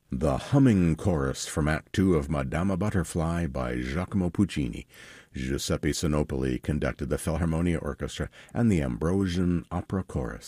The Humming Chorus from Act II of Madama Butterfly by Giacomo Puccini. Giuseppe Sinopoli conducted the Philharmonia Orchestra and the Ambrosian Opera Chorus.